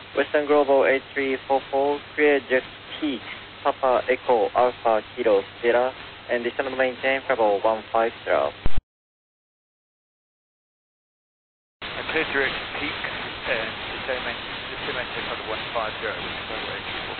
Western Global 8344, clear jet T, Papa Echo Alpha Kilo Sierra, and descend and maintain level 150. Clear direct peak and descend maintain level 150, Western Global 8344.